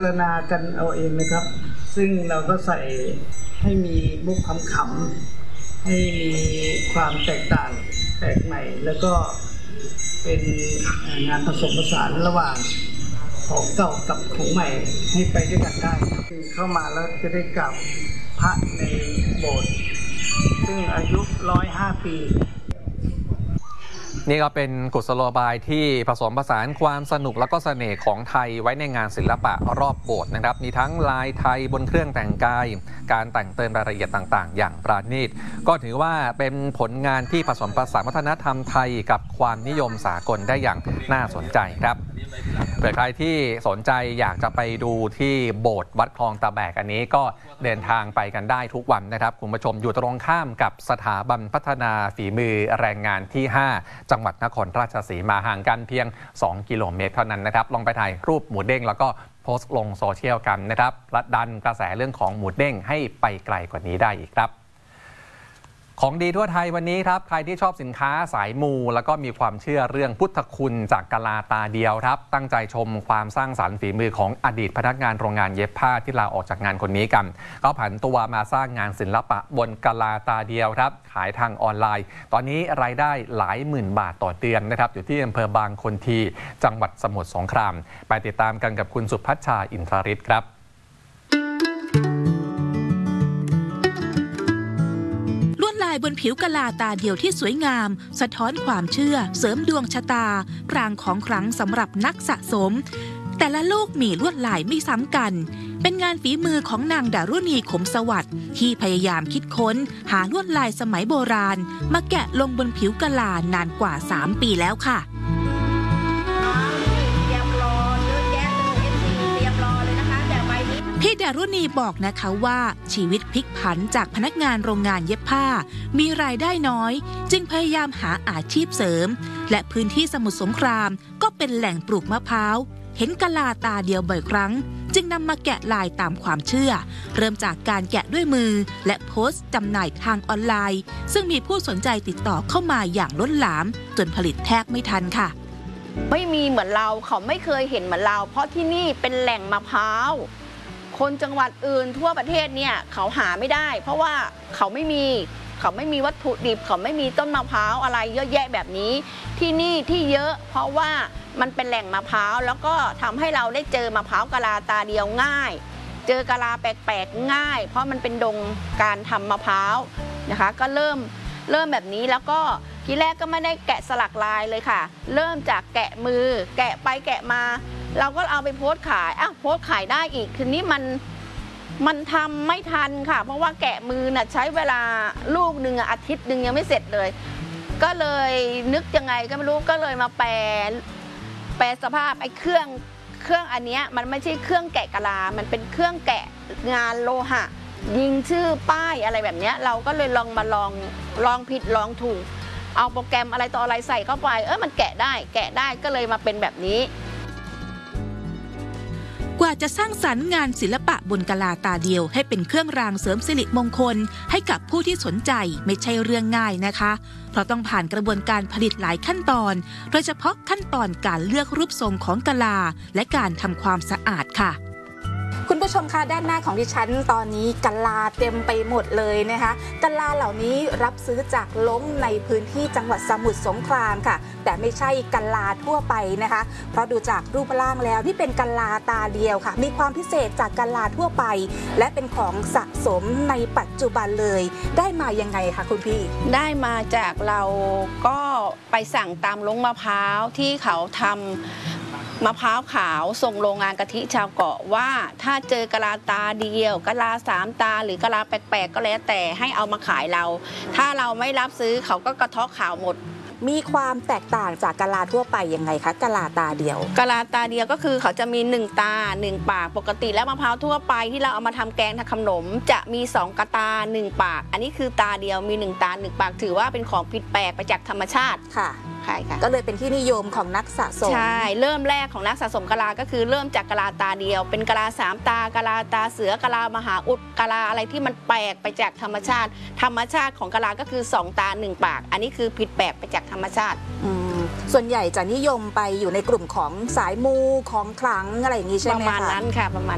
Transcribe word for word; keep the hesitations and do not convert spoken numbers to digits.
พิจารณากันเอาเองนะครับซึ่งเราก็ใส่ให้มีมุกขำๆให้มีความแตกต่างแปลกใหม่แล้วก็เป็นงานผสมผสานระหว่างของเก่ากับของใหม่ให้ไปด้วยกันได้คือเข้ามาแล้วจะได้กราบพระในโบสถ์ซึ่งอายุร้อยห้าปีนี่ก็เป็นกุศโลบายที่ผสมผสานความสนุกและก็เสน่ห์ของไทยไว้ในงานศิลปะรอบโบสถ์นะครับมีทั้งลายไทยบนเครื่องแต่งกายการแต่งเติมรายละเอียดต่างๆอย่างปราณีตก็ถือว่าเป็นผลงานที่ผสมผสานวัฒนธรรมไทยกับความนิยมสากลได้อย่างน่าสนใจครับเผื่อใครที่สนใจอยากจะไปดูที่โบสถ์วัดคลองตะแบกอันนี้ก็เดินทางไปกันได้ทุกวันนะครับคุณผู้ชมอยู่ตรงข้ามกับสถาบันพัฒนาฝีมือแรงงานที่ห้าจังหวัดนครราชสีมาห่างกันเพียงสองกิโลเมตรเท่านั้นนะครับลองไปถ่ายรูปหมูเด้งแล้วก็โพสต์ลงโซเชียลกันนะครับและดันกระแสเรื่องของหมูเด้งให้ไปไกลกว่านี้ได้อีกครับของดีทั่วไทยวันนี้ครับใครที่ชอบสินค้าสายมูแล้วก็มีความเชื่อเรื่องพุทธคุณจากกะลาตาเดียวครับตั้งใจชมความสร้างสรรค์ฝีมือของอดีตพนักงานโรงงานเย็บผ้าที่ลาออกจากงานคนนี้กันก็ผันตัวมาสร้างงานศิลปะบนกะลาตาเดียวครับขายทางออนไลน์ตอนนี้รายได้หลายหมื่นบาทต่อเดือนนะครับอยู่ที่อำเภอบางคนทีจังหวัดสมุทรสงครามไปติดตามกันกับคุณสุพัชชาอินทริศครับบนผิวกะลาตาเดียวที่สวยงามสะท้อนความเชื่อเสริมดวงชะตากลางของขลังสำหรับนักสะสมแต่ละลูกมีลวดลายไม่ซ้ำกันเป็นงานฝีมือของนางดารุณีขมสวัสดิ์ที่พยายามคิดค้นหาลวดลายสมัยโบราณมาแกะลงบนผิวกะลานานกว่าสามปีแล้วค่ะพี่ดารุณีบอกนะคะว่าชีวิตพลิกผันจากพนักงานโรงงานเย็บผ้ามีรายได้น้อยจึงพยายามหาอาชีพเสริมและพื้นที่สมุทรสงครามก็เป็นแหล่งปลูกมะพร้าวเห็นกะลาตาเดียวบ่อยครั้งจึงนำมาแกะลายตามความเชื่อเริ่มจากการแกะด้วยมือและโพสต์จำหน่ายทางออนไลน์ซึ่งมีผู้สนใจติดต่อเข้ามาอย่างล้นหลามจนผลิตแทบไม่ทันค่ะไม่มีเหมือนเราเขาไม่เคยเห็นเหมือนเราเพราะที่นี่เป็นแหล่งมะพร้าวคนจังหวัดอื่นทั่วประเทศเนี่ยเขาหาไม่ได้เพราะว่าเขาไม่มีเขาไม่มีวัตถุดิบเขาไม่มีต้นมะพร้าวอะไรเยอะแยะแบบนี้ที่นี่ที่เยอะเพราะว่ามันเป็นแหล่งมะพร้าวแล้วก็ทำให้เราได้เจอมะพร้าวกะลาตาเดียวง่ายเจอกะลาแปลกๆง่ายเพราะมันเป็นดงการทำมะพร้าวนะคะก็เริ่มเริ่มแบบนี้แล้วก็ทีแรกก็ไม่ได้แกะสลักลายเลยค่ะเริ่มจากแกะมือแกะไปแกะมาเราก็เอาไปโพสต์ขายอ้าวโพสต์ขายได้อีกทีนี้มันมันทำไม่ทันค่ะเพราะว่าแกะมือน่ะใช้เวลาลูกหนึ่งอาทิตย์หนึ่งยังไม่เสร็จเลยก็เลยนึกยังไงก็ไม่รู้ก็เลยมาแปลแปลสภาพไอ้เครื่องเครื่องอันนี้มันไม่ใช่เครื่องแกะกะลามันเป็นเครื่องแกะงานโลหะยิงชื่อป้ายอะไรแบบนี้เราก็เลยลองมาลองลองผิดลองถูกเอาโปรแกรมอะไรต่ออะไรใส่เข้าไปเออมันแกะได้แกะได้ก็เลยมาเป็นแบบนี้กว่าจะสร้างสรรค์งานศิลปะบนกะลาตาเดียวให้เป็นเครื่องรางเสริมสิริมงคลให้กับผู้ที่สนใจไม่ใช่เรื่องง่ายนะคะเพราะต้องผ่านกระบวนการผลิตหลายขั้นตอนโดยเฉพาะขั้นตอนการเลือกรูปทรงของกะลาและการทำความสะอาดค่ะคุณผู้ชมคะด้านหน้าของดิฉันตอนนี้กะลาเต็มไปหมดเลยนะคะกะลาเหล่านี้รับซื้อจากล้งในพื้นที่จังหวัดสมุทรสงครามค่ะแต่ไม่ใช่กะลาทั่วไปนะคะเพราะดูจากรูปร่างแล้วนี่เป็นกะลาตาเดียวค่ะมีความพิเศษจากกะลาทั่วไปและเป็นของสะสมในปัจจุบันเลยได้มายังไงคะคุณพี่ได้มาจากเราก็ไปสั่งตามล้งมะพร้าวที่เขาทำมะพร้าวขาวส่งโรงงานกะทิชาวเกาะว่าถ้าเจอกะลาตาเดียวกะลาสามตาหรือกะลาแปลกๆก็แล้วแต่ให้เอามาขายเราถ้าเราไม่รับซื้อเขาก็กระเทาะข่าวหมดมีความแตกต่างจากกะลาทั่วไปยังไงคะกะลาตาเดียวกะลาตาเดียวก็คือเขาจะมีหนึ่งตาหนึ่งปากปกติแล้วมะพร้าวทั่วไปที่เราเอามาทำแกงทำขนมจะมีสองกะตาหนึ่งปากอันนี้คือตาเดียวมีหนึ่งตาหนึ่งปากถือว่าเป็นของผิดแปลกไปจากธรรมชาติค่ะใช่ค่ะก็เลยเป็นที่นิยมของนักสะสมใช่เริ่มแรกของนักสะสมกะลาก็คือเริ่มจากกะลาตาเดียวเป็นกะลาสามตากะลาตาเสือกะลามหาอุดกะลาอะไรที่มันแปลกไปจากธรรมชาติธรรมชาติของกะลาก็คือสองตาหนึ่งปากอันนี้คือผิดแปลกไปจากธรรมชาติส่วนใหญ่จะนิยมไปอยู่ในกลุ่มของสายมูของขลังอะไรอย่างนี้ใช่ไหมคะประมาณนั้นค่ะประมาณ